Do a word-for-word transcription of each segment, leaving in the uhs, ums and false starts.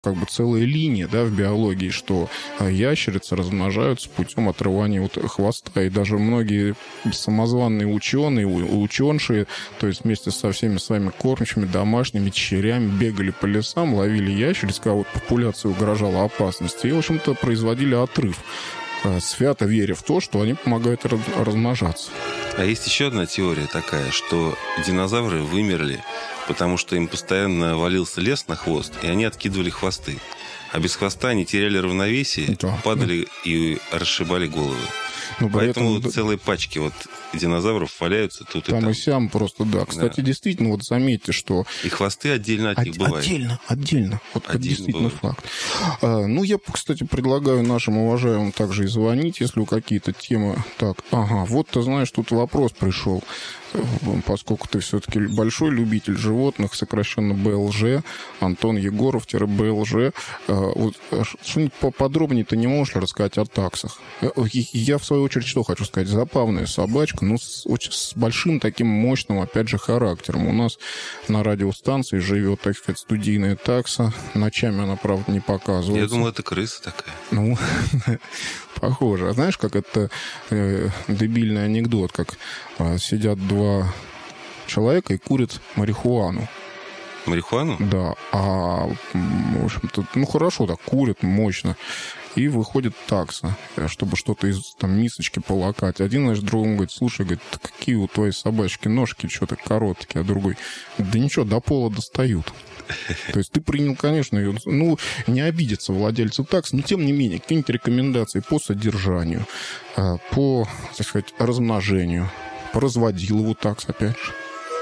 как бы целая линия, да, в биологии, что ящерицы размножаются путем отрывания вот хвоста. И даже многие самозваные ученые, ученши, то есть вместе со всеми своими кормчими, домашними черями бегали по лесам, ловили ящериц, когда вот популяции угрожала опасность, и, в общем-то, производили отрыв, свято веря в то, что они помогают размножаться. А есть еще одна теория такая, что динозавры вымерли, потому что им постоянно валился лес на хвост, и они откидывали хвосты. А без хвоста они теряли равновесие, да, падали да. и расшибали головы. Но Поэтому этом... целые пачки вот динозавров валяются тут там и там. и сям просто, да. Кстати, да. действительно, вот заметьте, что... И хвосты отдельно от них От, бывают. Отдельно, отдельно. Вот отдельно это действительно бывают. Факт. А, ну, я, кстати, предлагаю нашим уважаемым также и звонить, если у какие-то темы... Так, ага, вот ты знаешь, тут вопрос пришел. Поскольку ты все-таки большой любитель животных, сокращенно бэ эл жэ, Антон Егоров-бэ эл жэ, вот, что-нибудь поподробнее ты не можешь рассказать о таксах? Я, в свою очередь, что хочу сказать? Забавная собачка, но с, очень, с большим таким мощным, опять же, характером. У нас на радиостанции живет, так сказать, студийная такса. Ночами она, правда, не показывается. Я думал, это крыса такая. Ну, похоже. А знаешь, как это э, дебильный анекдот, как э, сидят два человека и курят марихуану. Марихуану? Да. А, в общем-то, ну, хорошо так, курят мощно. И выходит такса, чтобы что-то из там мисочки полакать. Один, значит, другому говорит: слушай, говорит, какие у твоей собачки ножки что-то короткие, а другой: да ничего, до пола достают. То есть ты принял, конечно, ее, ну, не обидятся владельцы такс, но тем не менее, какие-нибудь рекомендации по содержанию, по, так сказать, размножению, по разводилову такс, опять же.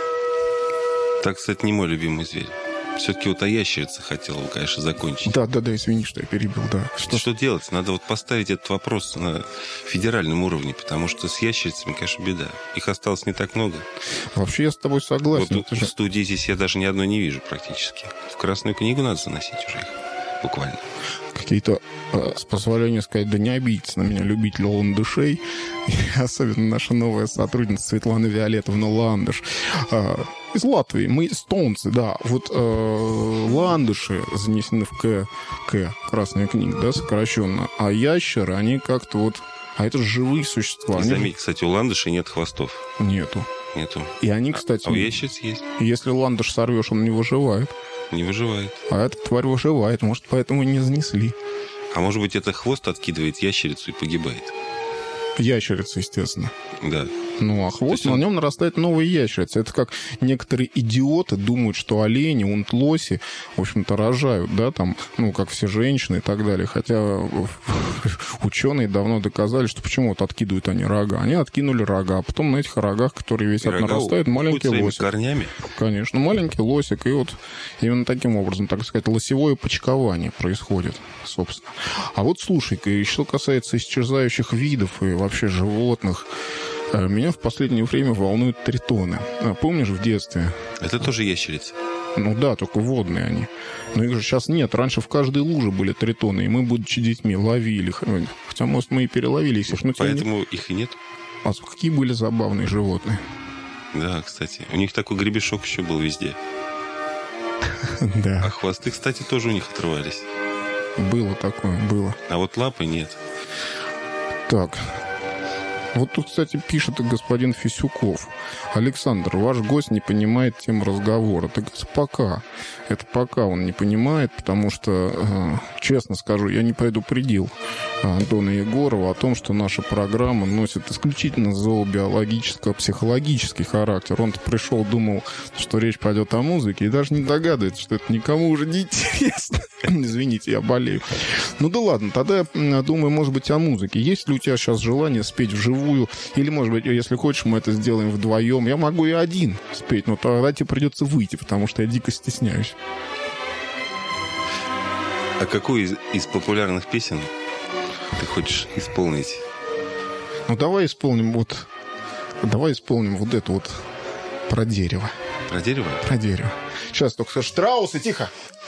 Такс — это не мой любимый зверь. Все-таки вот о ящерице хотел бы, конечно, закончить. Да, да, да, извини, что я перебил, да. Что, что делать? Надо вот поставить этот вопрос на федеральном уровне, потому что с ящерицами, конечно, беда. Их осталось не так много. Вообще я с тобой согласен. Вот в же... студии здесь я даже ни одной не вижу практически. В Красную книгу надо заносить уже их, буквально. Какие-то, с позволения сказать, да не обидится на меня любитель ландышей, особенно наша новая сотрудница Светлана Виолетовна Ландыш. Из Латвии. Мы эстонцы, да. Вот э, ландыши занесены в К, К, Красная книга, да, сокращенно. А ящеры, они как-то вот... А это же живые существа. И заметь, кстати, у ландышей нет хвостов. Нету. Нету. И они, кстати... А у ящериц есть. Если ландыш сорвешь, он не выживает. Не выживает. А эта тварь выживает. Может, поэтому и не занесли. А может быть, это хвост откидывает ящерицу и погибает? Ящерица, естественно. Да. Ну, а хвост, на он... нем нарастает новые ящерицы. Это как некоторые идиоты думают, что олени, унтлоси, в общем-то, рожают, да, там, ну, как все женщины и так далее. Хотя ученые давно доказали, что почему вот откидывают они рога. Они откинули рога, а потом на этих рогах, которые висят, нарастает маленький лосик. Корнями? Конечно, маленький лосик. И вот именно таким образом, так сказать, лосевое почкование происходит, собственно. А вот слушай-ка, и что касается исчезающих видов и вообще животных, меня в последнее время волнуют тритоны. А, помнишь, в детстве? Это тоже ящерицы? Ну да, только водные они. Но их же сейчас нет. Раньше в каждой луже были тритоны, и мы, будучи детьми, ловили их. Хотя, может, мы и переловили их. Но поэтому не... их и нет? А какие были забавные животные? Да, кстати. У них такой гребешок еще был везде. Да. А хвосты, кстати, тоже у них отрывались. Было такое, было. А вот лапы нет. Так... Вот тут, кстати, пишет и господин Фисюков. Александр, ваш гость не понимает тему разговора. Так это пока. Это пока он не понимает, потому что, честно скажу, я не предупредил Антона Егорова о том, что наша программа носит исключительно зообиологическо-психологический характер. Он-то пришел, думал, что речь пойдет о музыке, и даже не догадывается, что это никому уже не интересно. Извините, я болею. Ну да ладно, тогда, думаю, может быть, о музыке. Есть ли у тебя сейчас желание спеть вживую? Или, может быть, если хочешь, мы это сделаем вдвоем. Я могу и один спеть, но тогда тебе придется выйти, потому что я дико стесняюсь. А какую из, из популярных песен ты хочешь исполнить? Ну, давай исполним вот... Давай исполним вот это вот про дерево. Про дерево? Про дерево. Сейчас только Штраусы, тихо!